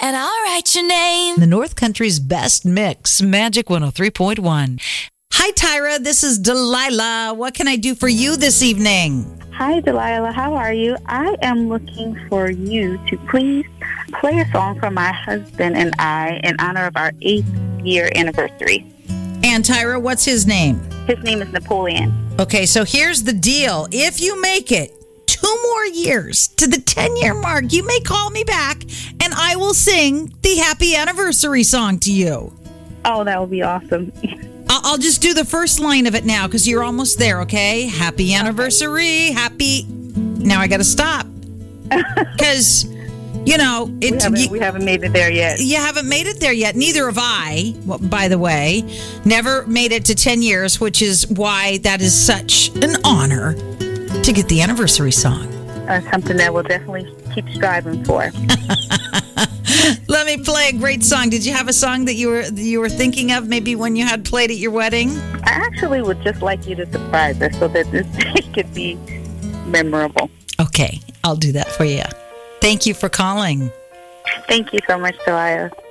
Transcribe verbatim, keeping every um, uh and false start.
and I'll write your name. The North Country's best mix, Magic one oh three point one. Hi, Tyra. This is Delilah. What can I do for you this evening? Hi, Delilah. How are you? I am looking for you to please play a song for my husband and I in honor of our eighth year anniversary. And Tyra, what's his name? His name is Napoleon. Okay, so here's the deal. If you make it two more years to the ten-year mark, you may call me back and I will sing the happy anniversary song to you. Oh, that would be awesome. I'll just do the first line of it now because you're almost there, okay? Happy anniversary, happy... Now I got to stop because, you know... It, we, haven't, you, we haven't made it there yet. You haven't made it there yet. Neither have I, well, by the way. Never made it to ten years, which is why that is such an honor to get the anniversary song. Uh, something that we'll definitely keep striving for. Let me play a great song. Did you have a song that you were you were thinking of maybe when you had played at your wedding? I actually would just like you to surprise us so that this day could be memorable. Okay, I'll do that for you. Thank you for calling. Thank you so much, Delilah.